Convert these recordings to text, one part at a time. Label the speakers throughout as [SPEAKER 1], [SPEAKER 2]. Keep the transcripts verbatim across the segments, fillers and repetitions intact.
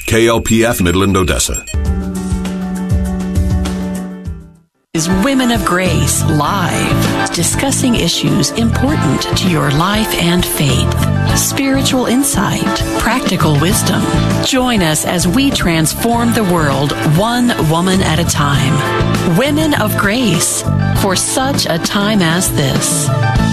[SPEAKER 1] K L P F Midland, Odessa.
[SPEAKER 2] Is Women of Grace Live, discussing issues important to your life and faith, spiritual insight, practical wisdom. Join us as we transform the world one woman at a time. Women of Grace, for such a time as this.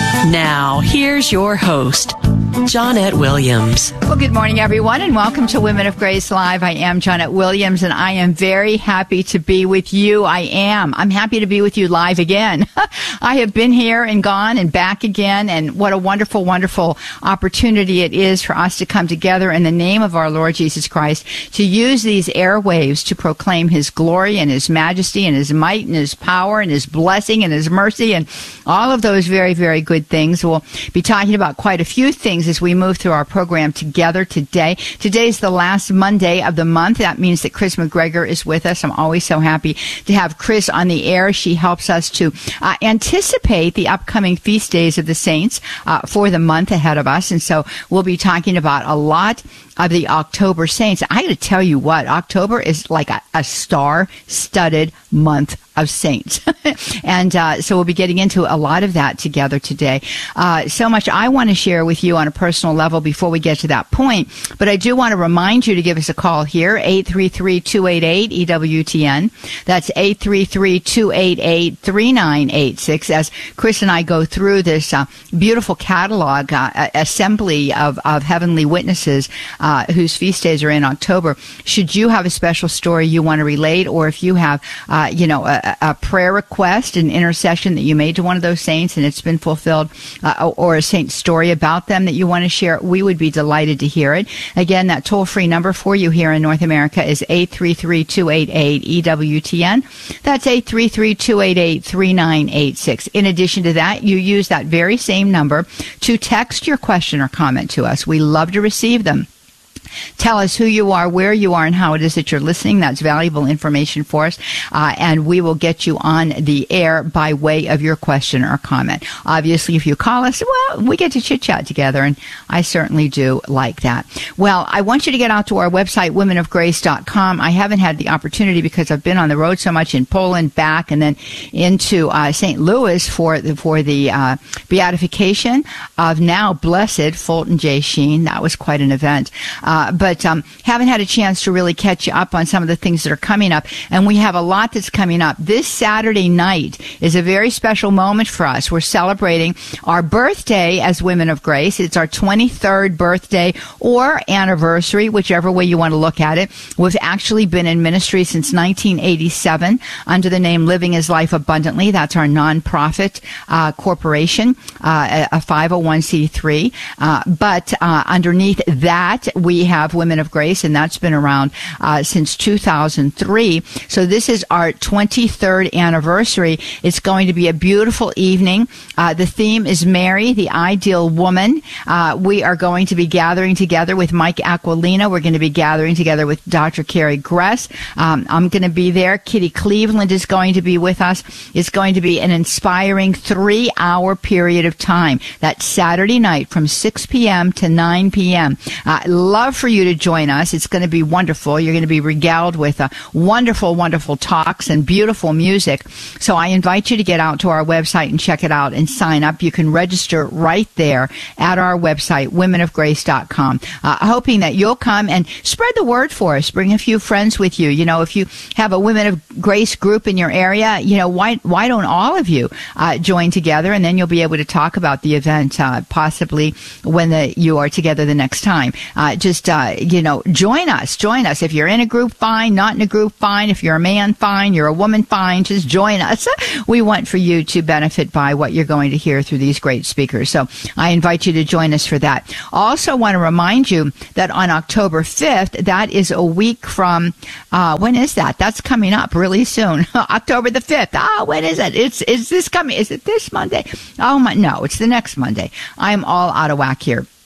[SPEAKER 2] Now, here's your host, Johnnette Williams.
[SPEAKER 3] Well, good morning, everyone, and welcome to Women of Grace Live. I am Johnnette Williams, and I am very happy to be with you. I am. I'm happy to be with you live again. I have been here and gone and back again, and what a wonderful, wonderful opportunity it is for us to come together in the name of our Lord Jesus Christ to use these airwaves to proclaim His glory and His majesty and His might and His power and His blessing and His mercy and all of those very, very good things. We'll be talking about quite a few things as we move through our program together today. Today is the last Monday of the month. That means that Chris McGregor is with us. I'm always so happy to have Chris on the air. She helps us to uh, anticipate the upcoming feast days of the saints uh, for the month ahead of us. And so we'll be talking about a lot of the October saints. I got to tell you what, October is like a, a star-studded month of saints. and uh, so we'll be getting into a lot of that together today. Uh, so much I want to share with you on a personal level before we get to that point. But I do want to remind you to give us a call here, eight three three, two eight eight, E W T N. That's eight three three, two eight eight, three nine eight six. As Chris and I go through this uh, beautiful catalog, uh, assembly of, of heavenly witnesses uh, whose feast days are in October, should you have a special story you want to relate, or if you have, uh, you know, a, a prayer request, an intercession that you made to one of those saints and it's been fulfilled, uh, or a saint story about them that you want to share, we would be delighted to hear it. Again, that toll-free number for you here in North America is eight three three, two eight eight, E W T N. That's eight three three, two eight eight, three nine eight six. In addition to that, you use that very same number to text your question or comment to us. We love to receive them. Tell us who you are, where you are, and how it is that you're listening. That's valuable information for us, uh, and we will get you on the air by way of your question or comment. Obviously, if you call us, well, we get to chit-chat together, and I certainly do like that. Well, I want you to get out to our website, women of grace dot com. I haven't had the opportunity because I've been on the road so much in Poland, back, and then into uh, Saint Louis for the, for the uh, beatification of now blessed Fulton J. Sheen. That was quite an event. Uh, Uh, but um, haven't had a chance to really catch you up on some of the things that are coming up. And we have a lot that's coming up. This Saturday night is a very special moment for us. We're celebrating our birthday as Women of Grace. It's our twenty-third birthday or anniversary, whichever way you want to look at it. We've actually been in ministry since nineteen eighty-seven under the name Living His Life Abundantly. That's our nonprofit uh, corporation, uh, a five oh one c three. Uh, but uh, underneath that, we have Women of Grace, and that's been around uh, since two thousand three. So this is our twenty-third anniversary. It's going to be a beautiful evening. Uh, the theme is Mary, the Ideal Woman. Uh, we are going to be gathering together with Mike Aquilina. We're going to be gathering together with Doctor Carrie Gress. Um, I'm going to be there. Kitty Cleveland is going to be with us. It's going to be an inspiring three-hour period of time. That's Saturday night from six p.m. to nine p.m. Uh, love for you to join us. It's going to be wonderful. You're going to be regaled with uh, wonderful, wonderful talks and beautiful music. So I invite you to get out to our website and check it out and sign up. You can register right there at our website, women of grace dot com. Uh, hoping that you'll come and spread the word for us. Bring a few friends with you. You know, if you have a Women of Grace group in your area, you know, why why don't all of you uh, join together, and then you'll be able to talk about the event uh, possibly when the, you are together the next time. Uh, just Uh, you know, join us, join us. If you're in a group, fine. Not in a group, fine. If you're a man, fine. You're a woman, fine. Just join us. We want for you to benefit by what you're going to hear through these great speakers. So I invite you to join us for that. Also want to remind you that on October fifth, that is a week from, uh, when is that? That's coming up really soon. October the fifth. Ah, when is it? It's, is this coming? Is it this Monday? Oh my, no, it's the next Monday. I'm all out of whack here.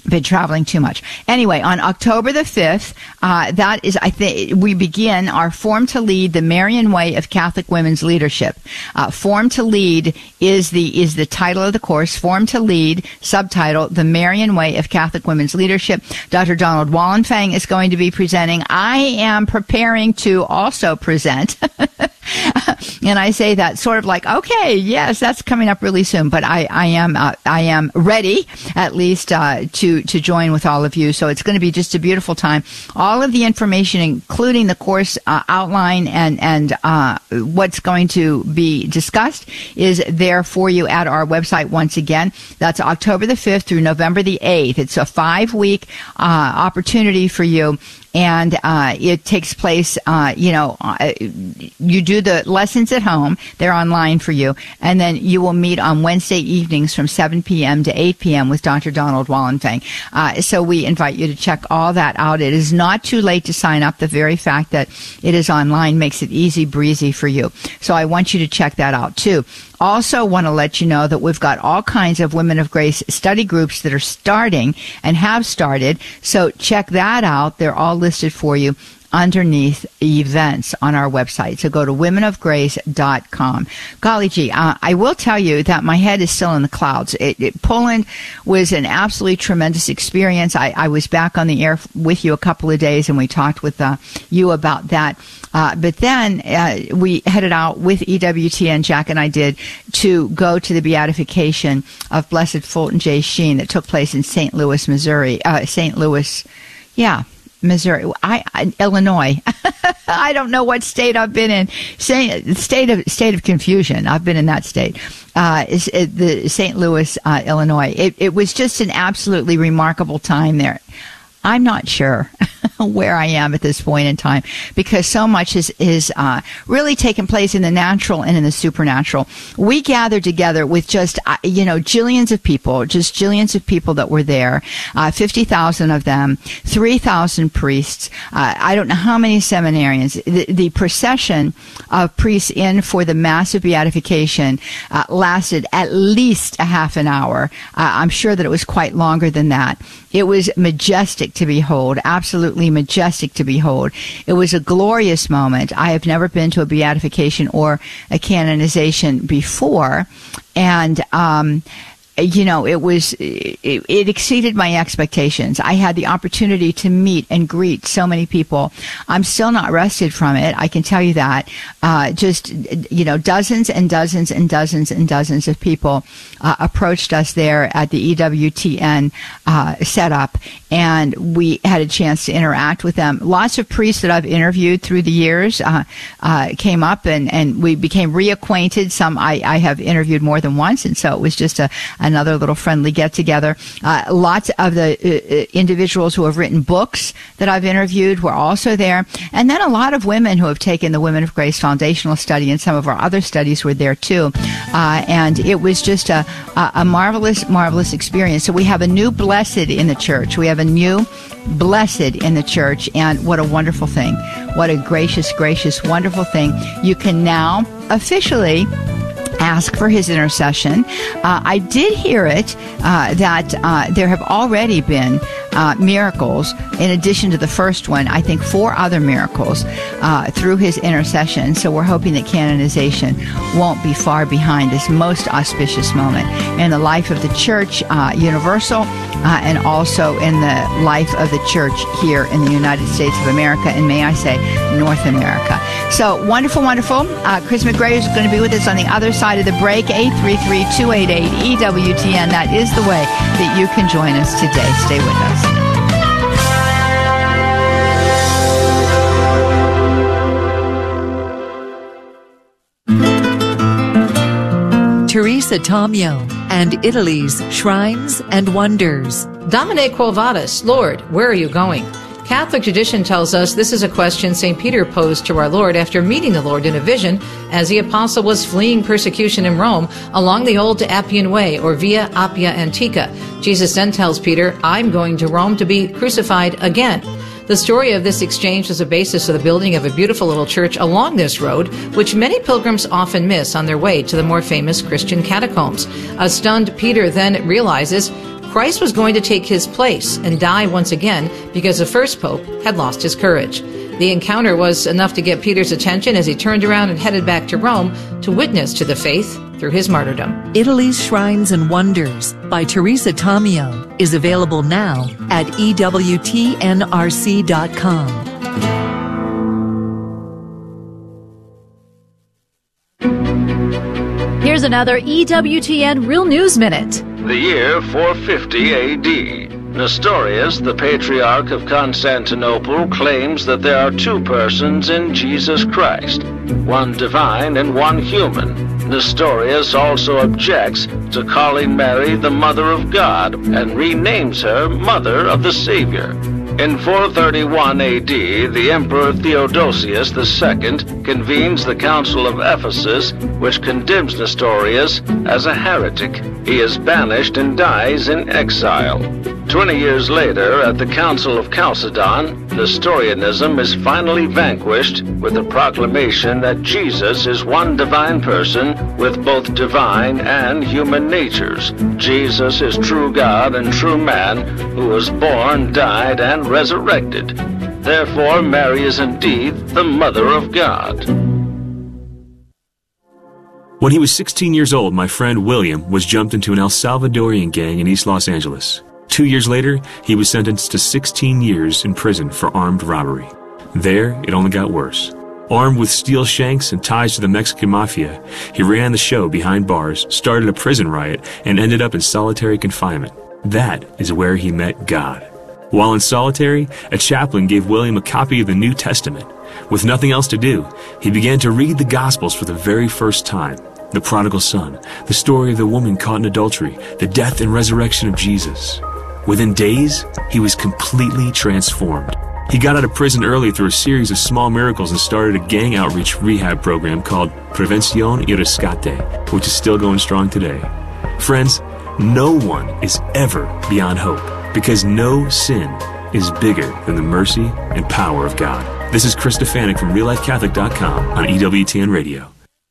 [SPEAKER 3] been traveling too much. Anyway, on October the fifth, uh, that is, I think, we begin our Form to Lead, the Marian Way of Catholic Women's Leadership. Uh, Form to Lead is the, is the title of the course. Form to Lead, subtitle, the Marian Way of Catholic Women's Leadership. Doctor Donald Wallenfang is going to be presenting. I am preparing to also present. And I say that sort of like, okay, yes, that's coming up really soon. But I, I am, uh, I am ready, at least, uh, to, to join with all of you. So it's going to be just a beautiful time. All of the information, including the course uh, outline and, and, uh, what's going to be discussed, is there for you at our website once again. That's October the fifth through November the eighth. It's a five week, uh, opportunity for you. And uh, it takes place, uh, you know, uh, you do the lessons at home. They're online for you. And then you will meet on Wednesday evenings from seven p.m. to eight p.m. with Doctor Donald Wallenfang. Uh, so we invite you to check all that out. It is not too late to sign up. The very fact that it is online makes it easy breezy for you. So I want you to check that out, too. Also want to let you know that we've got all kinds of Women of Grace study groups that are starting and have started. So check that out. They're all listed for you underneath events on our website. So go to women of grace dot com. Golly gee, uh, I will tell you that my head is still in the clouds. It, it, Poland was an absolutely tremendous experience. I, I was back on the air with you a couple of days, and we talked with uh, you about that. Uh, but then uh, we headed out with E W T N, Jack and I did, to go to the beatification of Blessed Fulton J. Sheen that took place in Saint Louis, Missouri. Uh, Saint Louis, yeah. Missouri, I, I Illinois. I don't know what state I've been in. Saint, state of state of confusion. I've been in that state. Uh, is it, the Saint Louis, uh, Illinois. It, it was just an absolutely remarkable time there. I'm not sure where I am at this point in time, because so much is, is uh, really taking place in the natural and in the supernatural. We gathered together with just, uh, you know, jillions of people, just jillions of people that were there, uh, fifty thousand of them, three thousand priests, uh, I don't know how many seminarians. The, the procession of priests in for the massive beatification uh, lasted at least a half an hour. Uh, I'm sure that it was quite longer than that. It was majestic to behold, absolutely majestic to behold. It was a glorious moment. I have never been to a beatification or a canonization before, and um you know, it was, it, it exceeded my expectations. I had the opportunity to meet and greet so many people. I'm still not rested from it. I can tell you that. Uh, just, you know, dozens and dozens and dozens and dozens of people uh, approached us there at the E W T N uh, setup, and we had a chance to interact with them. Lots of priests that I've interviewed through the years uh, uh, came up, and, and we became reacquainted. Some I, I have interviewed more than once, and so it was just a another little friendly get-together. Uh, lots of the uh, individuals who have written books that I've interviewed were also there. And then a lot of women who have taken the Women of Grace foundational study and some of our other studies were there too. Uh, and it was just a, a, a marvelous, marvelous experience. So we have a new blessed in the church. We have a new blessed in the church. And what a wonderful thing. What a gracious, gracious, wonderful thing. You can now officially ask for his intercession. Uh, I did hear it uh, that uh, there have already been uh, miracles in addition to the first one. I think four other miracles uh, through his intercession. So we're hoping that canonization won't be far behind this most auspicious moment in the life of the Church uh, Universal uh, and also in the life of the Church here in the United States of America, and may I say North America. So wonderful, wonderful. Uh, Chris McGray is going to be with us on the other side of the break. Eight three three, two eight eight, E W T N. That is the way that you can join us today. Stay with
[SPEAKER 4] us. Teresa Tomeo and Italy's Shrines and Wonders.
[SPEAKER 5] Domine quo vadis? Lord, where are you going? Catholic tradition tells us this is a question Saint Peter posed to our Lord after meeting the Lord in a vision as the apostle was fleeing persecution in Rome along the old Appian Way, or Via Appia Antica. Jesus then tells Peter, I'm going to Rome to be crucified again. The story of this exchange is a basis of the building of a beautiful little church along this road, which many pilgrims often miss on their way to the more famous Christian catacombs. A stunned Peter then realizes, Christ was going to take his place and die once again because the first pope had lost his courage. The encounter was enough to get Peter's attention as he turned around and headed back to Rome to witness to the faith through his martyrdom.
[SPEAKER 4] Italy's Shrines and Wonders by Teresa Tomeo is available now at E W T N R C dot com.
[SPEAKER 6] Here's another E W T N Real News Minute.
[SPEAKER 7] The year four fifty A D. Nestorius, the Patriarch of Constantinople, claims that there are two persons in Jesus Christ, one divine and one human. Nestorius also objects to calling Mary the Mother of God and renames her Mother of the Savior. In four thirty-one A D, the Emperor Theodosius the Second convenes the Council of Ephesus, which condemns Nestorius as a heretic. He is banished and dies in exile. Twenty years later, at the Council of Chalcedon, Nestorianism is finally vanquished with the proclamation that Jesus is one divine person with both divine and human natures. Jesus is true God and true man, who was born, died, and resurrected. Therefore, Mary is indeed the Mother of God.
[SPEAKER 8] When he was sixteen years old, my friend William was jumped into an El Salvadorian gang in East Los Angeles. Two years later, he was sentenced to sixteen years in prison for armed robbery. There, it only got worse. Armed with steel shanks and ties to the Mexican mafia, he ran the show behind bars, started a prison riot, and ended up in solitary confinement. That is where he met God. While in solitary, a chaplain gave William a copy of the New Testament. With nothing else to do, he began to read the Gospels for the very first time. The prodigal son, the story of the woman caught in adultery, the death and resurrection of Jesus. Within days, he was completely transformed. He got out of prison early through a series of small miracles and started a gang outreach rehab program called Prevención y Rescate, which is still going strong today. Friends, no one is ever beyond hope because no sin is bigger than the mercy and power of God. This is Chris Stefanik from Real Life Catholic dot com on E W T N Radio.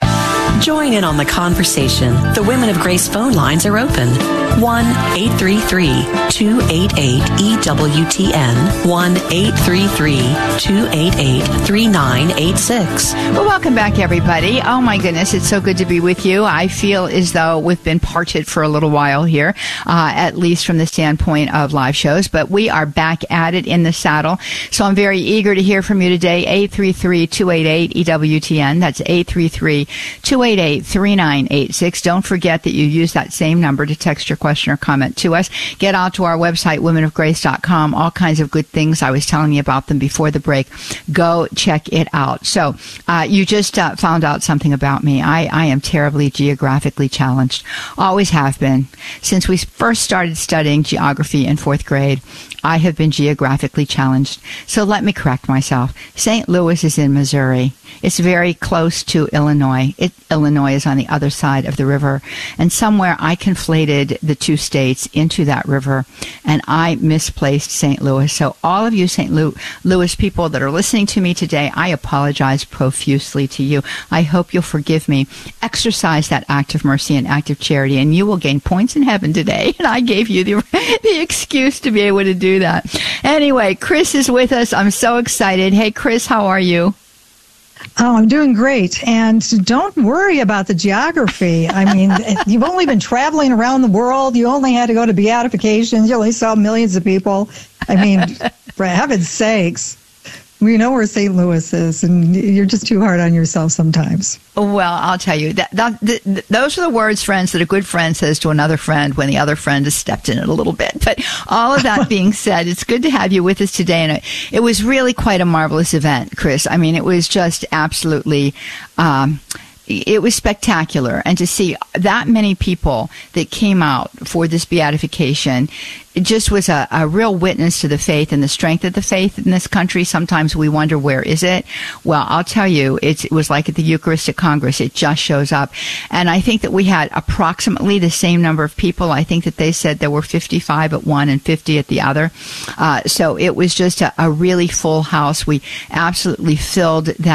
[SPEAKER 2] Join in on the conversation. The Women of Grace phone lines are open. one eight three three, two eight eight, E W T N. one eight three three, two eight eight, three nine eight six.
[SPEAKER 3] Well, welcome back, everybody. Oh, my goodness, it's so good to be with you. I feel as though we've been parted for a little while here, uh, at least from the standpoint of live shows, but we are back at it in the saddle. So I'm very eager to hear from you today. eight three three, two eight eight, E W T N. That's eight three three, two eight eight, three nine eight six. Don't forget that you use that same number to text your question or comment to us. Get out to our website, women of grace dot com. All kinds of good things. I was telling you about them before the break. Go check it out. So uh, you just uh, found out something about me. I, I am terribly geographically challenged. Always have been. Since we first started studying geography in fourth grade, I have been geographically challenged. So let me correct myself. Saint Louis is in Missouri. It's very close to Illinois. It, Illinois is on the other side of the river. And somewhere I conflated the two states into that river, and I misplaced Saint Louis. So all of you Saint Louis people that are listening to me today, I apologize profusely to you. I hope you'll forgive me. Exercise that act of mercy and act of charity, and you will gain points in heaven today. And I gave you the, the excuse to be able to do that. Anyway, Chris is with us. I'm so excited. Hey, Chris, how are you?
[SPEAKER 9] Oh, I'm doing great. And don't worry about the geography. I mean, you've only been traveling around the world. You only had to go to beatifications. You only saw millions of people. I mean, for heaven's sakes, we know where Saint Louis is, and you're just too hard on yourself sometimes.
[SPEAKER 3] Well, I'll tell you, that, that, that, those are the words, friends, that a good friend says to another friend when the other friend has stepped in it a little bit. But all of that being said, it's good to have you with us today. And it, it was really quite a marvelous event, Chris. I mean, it was just absolutely... Um, it was spectacular. And to see that many people that came out for this beatification, it just was a, a real witness to the faith and the strength of the faith in this country. Sometimes we wonder, where is it? Well, I'll tell you, it's, it was like at the Eucharistic Congress. It just shows up. And I think that we had approximately the same number of people. I think that they said there were fifty-five at one and fifty at the other. Uh, so it was just a, a really full house. We absolutely filled that